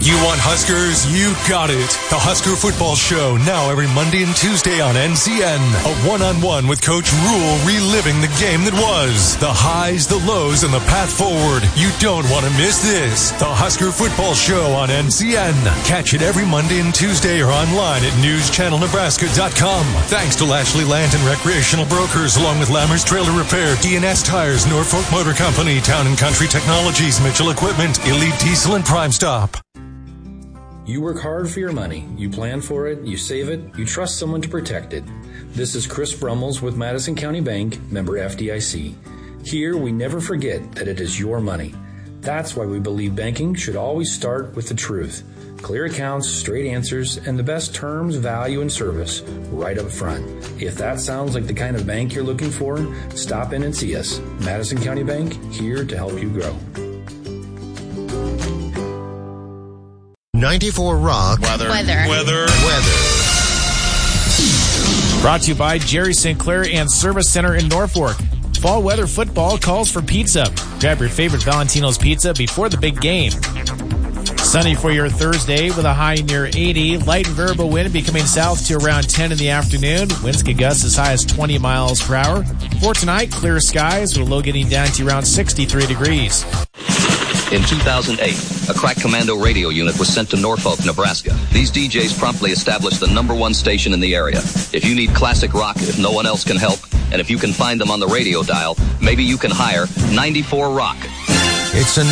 You want Huskers? You got it. The Husker Football Show, now every Monday and Tuesday on NCN. A one-on-one with Coach Rule, reliving the game that was. The highs, the lows, and the path forward. You don't want to miss this. The Husker Football Show on NCN. Catch it every Monday and Tuesday or online at newschannelnebraska.com. Thanks to Lashley Land and Recreational Brokers, along with Lammers Trailer Repair, D&S Tires, Norfolk Motor Company, Town & Country Technologies, Mitchell Equipment, Elite Diesel, and Prime Stop. You work hard for your money. You plan for it, you save it, you trust someone to protect it. This is Chris Brummels with Madison County Bank, member FDIC. Here, we never forget that it is your money. That's why we believe banking should always start with the truth. Clear accounts, straight answers, and the best terms, value, and service right up front. If that sounds like the kind of bank you're looking for, stop in and see us. Madison County Bank, here to help you grow. 94 Rock. Weather. Brought to you by Jerry Sinclair and Service Center in Norfolk. Fall weather football calls for pizza. Grab your favorite Valentino's pizza before the big game. Sunny for your Thursday with a high near 80. Light and variable wind becoming south to around 10 in the afternoon. Winds can gust as high as 20 miles per hour. For tonight, clear skies with a low getting down to around 63 degrees. In 2008, a crack commando radio unit was sent to Norfolk, Nebraska. These DJs promptly established the #1 station in the area. If you need classic rock, if no one else can help, and if you can find them on the radio dial, maybe you can hire 94 Rock. It's a